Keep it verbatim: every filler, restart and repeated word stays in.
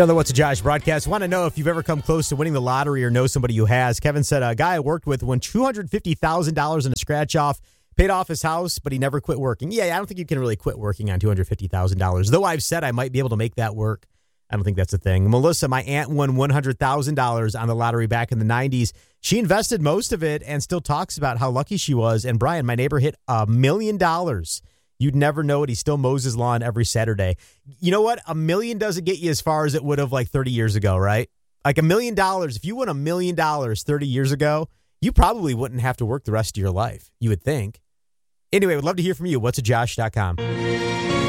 On the What's a Josh broadcast, want to know if you've ever come close to winning the lottery or know somebody who has. Kevin said a guy I worked with won two hundred fifty thousand dollars in a scratch-off, paid off his house, but he never quit working. Yeah, I don't think you can really quit working on two hundred fifty thousand dollars, though I've said I might be able to make that work. I don't think that's a thing. Melissa, my aunt, won one hundred thousand dollars on the lottery back in the nineties. She invested most of it and still talks about how lucky she was. And Brian, my neighbor, hit a million dollars. You'd never know it. He still mows his lawn every Saturday. You know what? A million doesn't get you as far as it would have like thirty years ago, right? Like a million dollars. If you won a million dollars thirty years ago, you probably wouldn't have to work the rest of your life, you would think. Anyway, would love to hear from you. what's a josh dot com.